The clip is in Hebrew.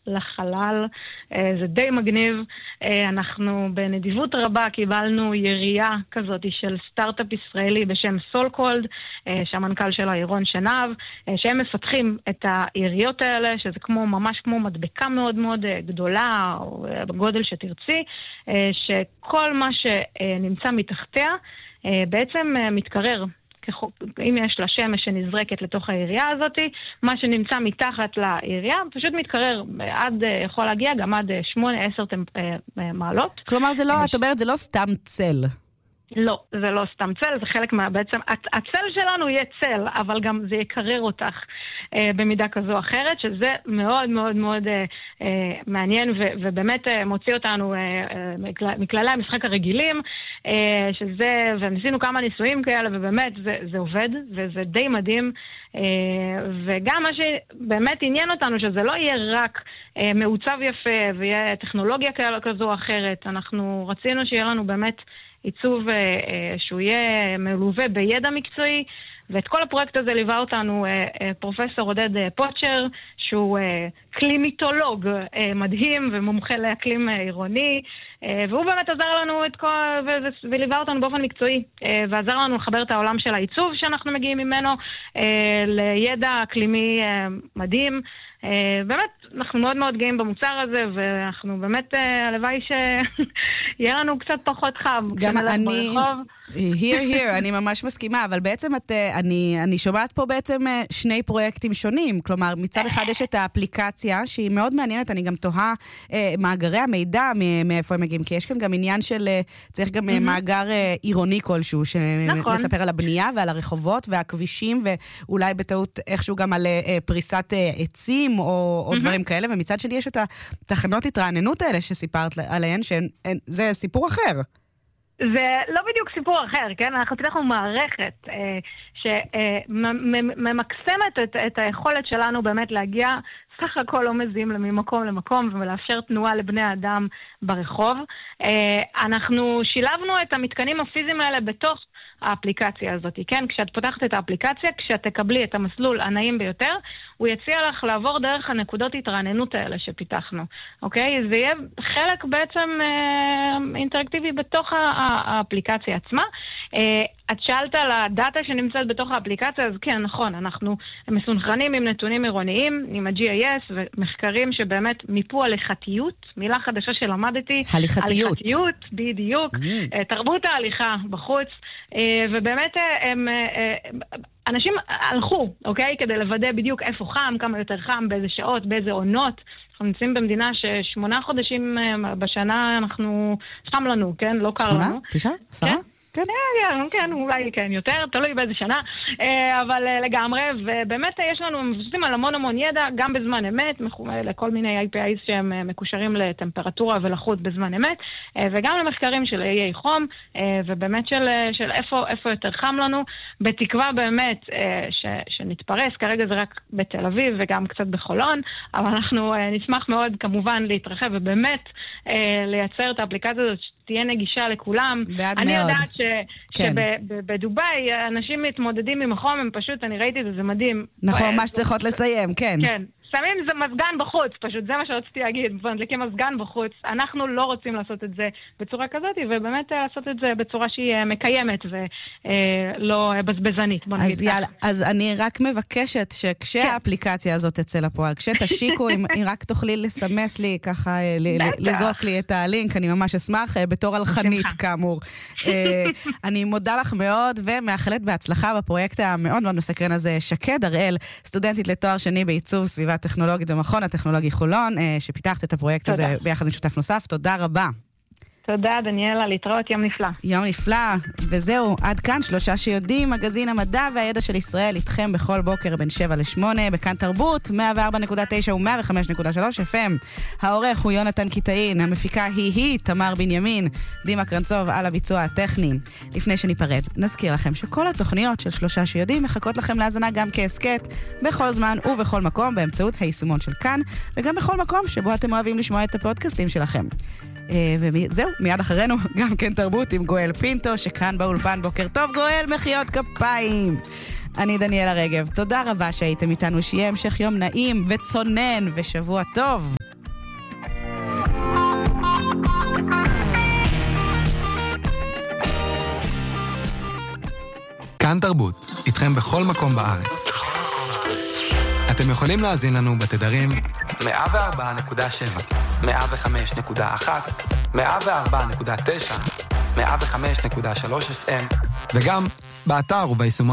לחלל, זה די מגניב. אנחנו בנדיבות רבה קיבלנו ירייה כזאת של סטארט-אפ ישראלי בשם סולקולד, שהמנכ"ל שלו אירון שנב, שהם מפתחים את היריות האלה, שזה ממש כמו מדבקה מאוד מאוד גדולה, או בגודל שתרצי, שכל מה שנמצא מתחתיה בעצם מתקרר. אם יש לה שמש שנזרקת לתוך הירייה הזאת, מה שנמצא מתחת לירייה פשוט מתקרר יכול להגיע גם עד 8-10 מעלות. כלומר, זה לא, את אומרת, זה לא סתם צל. לא, זה לא סתם צל, זה חלק בעצם, הצל שלנו יהיה צל, אבל גם זה יקרר אותך במידה כזו או אחרת, שזה מאוד מאוד מאוד מעניין, ובאמת מוציא אותנו מכללי המשחק הרגילים, שזה, וניסינו כמה ניסויים כאלה, ובאמת זה עובד, וזה די מדהים, וגם מה שבאמת עניין אותנו, שזה לא יהיה רק מעוצב יפה, ויהיה טכנולוגיה כזו או אחרת, אנחנו רצינו שיהיה לנו באמת עיצוב שהוא יהיה מלווה בידע מקצועי, ואת כל הפרויקט הזה ליווה אותנו פרופסור עודד פוצ'ר, שהוא קלימיתולוג מדהים ומומחה לאקלים עירוני, והוא באמת עזר לנו וליווה אותנו באופן מקצועי, ועזר לנו לחבר את העולם של העיצוב שאנחנו מגיעים ממנו לידע אקלימי מדהים. באמת, אנחנו מאוד מאוד גאים במוצר הזה, ואנחנו באמת, הלוואי שיהיה לנו קצת פחות חם. גם אני, here, אני ממש מסכימה, אבל בעצם אני שומעת פה בעצם שני פרויקטים שונים, כלומר, מצד אחד יש את האפליקציה, שהיא מאוד מעניינת, אני גם תוהה מאגרי המידע מאיפה הם מגיעים, כי יש כאן גם עניין של, צריך גם מאגר עירוני כלשהו, שמספר על הבנייה ועל הרחובות והכבישים, ואולי בטעות איכשהו גם על פריסת עצים, או דברים כאלה, ומצד שני יש את התחנות התרעננות האלה שסיפרת עליהן, שזה סיפור אחר. זה לא בדיוק סיפור אחר, כן? אנחנו פיתחנו מערכת שממקסמת את היכולת שלנו באמת להגיע סך הכל לא מזיעים ממקום למקום ולאפשר תנועה לבני האדם ברחוב. אנחנו שילבנו את המתקנים הפיזיים האלה בתוך האפליקציה הזאת, כן? כשאת פותחת את האפליקציה, כשאת תקבלי את המסלול הנעים ביותר, הוא יציע לך לעבור דרך הנקודות התרעננות האלה שפיתחנו, אוקיי? זה יהיה חלק בעצם אינטראקטיבי בתוך האפליקציה עצמה. את שאלת על הדאטה שנמצאת בתוך האפליקציה, אז כן, נכון, אנחנו מסונכרנים עם נתונים עירוניים, עם ה-GIS, ומחקרים שבאמת מיפו הליכתיות, מילה חדשה שלמדתי. הליכתיות, בדיוק. תרבות ההליכה בחוץ, ובאמת אנשים הלכו, אוקיי? כדי לוודא בדיוק איפה חם, כמה יותר חם, באיזה שעות, באיזה עונות. אנחנו נמצאים במדינה ש8 חודשים בשנה אנחנו חם לנו, כן? לא קר לנו. 8? 9? 10? כן, אולי כן יותר, תלוי באיזה שנה, אבל לגמרי, ובאמת יש לנו מבוססים על המון ידע, גם בזמן אמת, לכל מיני APIs שהם מקושרים לטמפרטורה ולחות בזמן אמת, וגם למחקרים של איי חום, ובאמת של איפה יותר חם לנו, בתקווה באמת שנתפרס, כרגע זה רק בתל אביב וגם קצת בחולון, אבל אנחנו נשמח מאוד כמובן להתרחב ובאמת לייצר את האפליקציה הזאת תהיה נגישה לכולם. אני יודעת שבדוביי אנשים מתמודדים עם החום, הם פשוט, אני ראיתי את זה, זה מדהים. נכון, ממש צריכות לסיים, כן. כן. שמים זה מזגן בחוץ, פשוט זה מה שרציתי להגיד, מדליקים מזגן בחוץ. אנחנו לא רוצים לעשות את זה בצורה כזאת, ובאמת לעשות את זה בצורה שהיא מקיימת ולא בזבזנית. אז יאללה, אז אני רק מבקשת שכשהאפליקציה הזאת תצא לפועל, כשתשיקו, אם רק תוכלי לסמס לי, ככה לזרוק לי את הלינק, אני ממש אשמח, בתור הלחנית כאמור. אני מודה לך מאוד, ומאחלת בהצלחה בפרויקט המאוד מאוד מסקרן הזה, שקד הראל, סטודנטית לתואר שני בעיצוב סביבה טכנולוגית במכון הטכנולוגי חולון, שפיתחת את הפרויקט הזה ביחד עם שותף נוסף. תודה רבה. תודה, דניאלה, להתראות, יום נפלא. יום נפלא, וזהו, עד כאן 3 שיודעים, מגזין המדע והידע של ישראל, איתכם בכל בוקר בין 7 ל-8, בכאן תרבות, 104.9 ו-105.3 FM. העורך הוא יונתן קיטאין, המפיקה היא תמר בנימין, דימה קרנצוב על הביצוע הטכני. לפני שניפרד, נזכיר לכם שכל התוכניות של 3 שיודעים מחכות לכם להזנה גם כעסקט, בכל זמן ובכל מקום, באמצעות היישומון של כאן, וגם בכל מקום שבו אתם אוהבים לשמוע את הפודקאסטים שלכם. וזהו, מיד אחרינו גם כן תרבות עם גואל פינטו שכאן באולפן. בוקר טוב גואל, מחיאות כפיים. אני דניאלה רגב, תודה רבה שהייתם איתנו, שיהיה המשך יום נעים וצונן ושבוע טוב. כאן תרבות, איתכם בכל מקום בארץ. אתם יכולים להאזין לנו בתדרים 104.7, 105.1, 104.9, 105.3 FM, וגם באתר וביישומון